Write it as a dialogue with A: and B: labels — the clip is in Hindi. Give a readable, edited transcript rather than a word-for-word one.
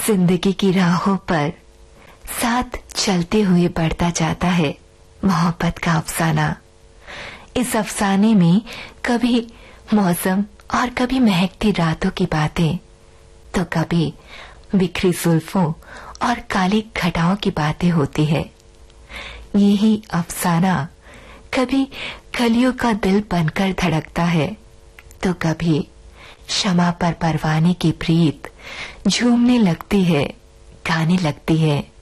A: जिंदगी की राहों पर साथ चलते हुए बढ़ता जाता है मोहब्बत का अफसाना। इस अफसाने में कभी मौसम और कभी महकती रातों की बातें, तो कभी बिखरी जुल्फों और काली घटाओं की बातें होती है। यही अफसाना कभी कलियों का दिल बनकर धड़कता है, तो कभी शमा पर परवाने की प्रीत झूमने लगती है, गाने लगती है।